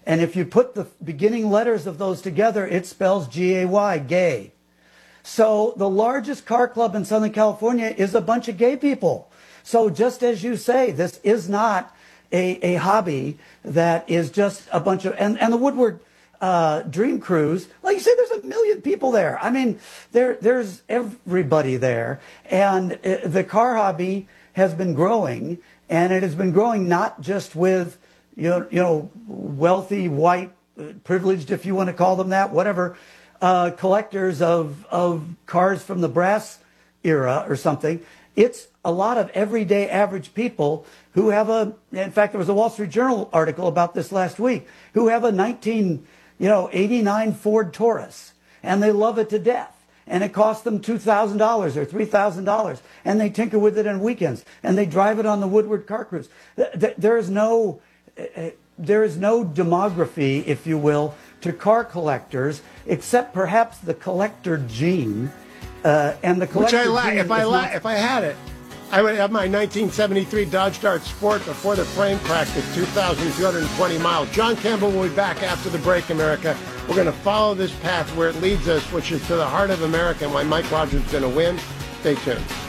And if you put the beginning letters of those together, it spells G-A-Y, gay. So the largest car club in Southern California is a bunch of gay people. So just as you say, this is not a hobby that is just a bunch of, and the Woodward Dream Cruise, like you say, there's 1 million people there. I mean, there's everybody there. And the car hobby has been growing, and it has been growing not just with, wealthy, white, privileged, if you want to call them that, whatever, collectors of cars from the brass era or something. It's a lot of everyday average people who have in fact, there was a Wall Street Journal article about this last week, who have a 1989 Ford Taurus, and they love it to death. And it costs them $2,000 or $3,000, and they tinker with it on weekends, and they drive it on the Woodward Car Cruise. There is no demography, if you will, to car collectors, except perhaps the collector gene. And the collector Which I lack. gene If I had it, I would have my 1973 Dodge Dart Sport before the frame cracked at 2,220 miles. John Campbell will be back after the break, America. We're going to follow this path where it leads us, which is to the heart of America, and why Mike Rogers is going to win. Stay tuned.